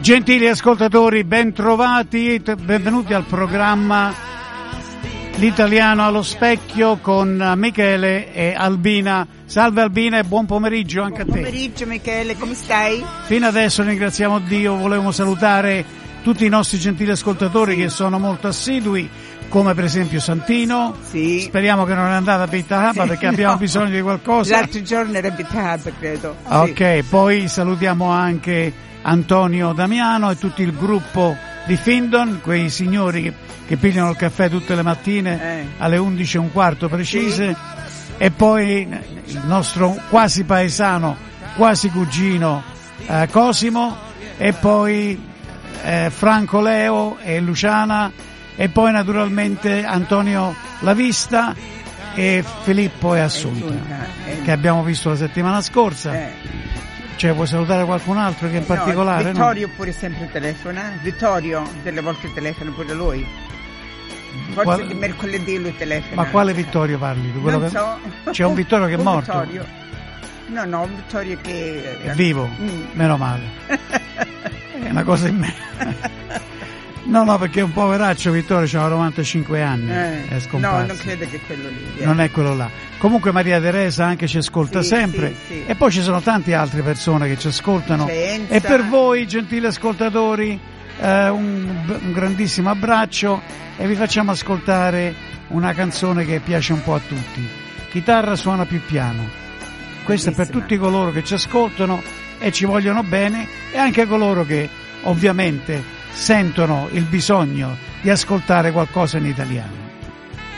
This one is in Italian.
Gentili ascoltatori, ben trovati, benvenuti al programma L'Italiano allo Specchio con Michele e Albina. Salve Albina e buon pomeriggio anche a te. Buon pomeriggio Michele, come stai? Fino adesso ringraziamo Dio, volevamo salutare tutti i nostri gentili ascoltatori che sono molto assidui, come per esempio Santino. Sì. Speriamo che non è andata a Beitahaba perché abbiamo bisogno di qualcosa. L'altro giorno era a Beitahaba, credo. Ok, poi salutiamo anche Antonio Damiano e tutto il gruppo di Findon, quei signori che pigliano il caffè tutte le mattine alle 11:15 precise. Sì. E poi il nostro quasi paesano, quasi cugino Cosimo, e poi Franco Leo e Luciana, e poi naturalmente Antonio Lavista e Filippo e Assunta, che abbiamo visto la settimana scorsa. Cioè, vuoi salutare qualcun altro che in particolare? Vittorio pure sempre telefona. Vittorio delle volte telefona pure lui. Forse di mercoledì lui telefona. Ma quale Vittorio parli tu? Non so. C'è un Vittorio che è morto? Vittorio. No, un Vittorio che è vivo? Meno male. È una cosa in me. No, perché è un poveraccio Vittorio, c'ha 95 anni, è scomparso. No, non credo che quello lì. Non è quello là. Comunque Maria Teresa anche ci ascolta sempre, sì. E poi ci sono tante altre persone che ci ascoltano. Senza. E per voi, gentili ascoltatori, un grandissimo abbraccio e vi facciamo ascoltare una canzone che piace un po' a tutti. Chitarra suona più piano. Questa è per tutti coloro che ci ascoltano e ci vogliono bene, e anche coloro che ovviamente sentono il bisogno di ascoltare qualcosa in italiano.